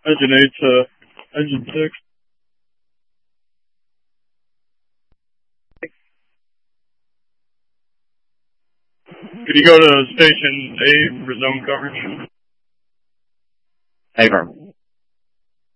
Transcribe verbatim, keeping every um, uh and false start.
Engine eight to engine six. Could you go to station eight for zone coverage? Affirm.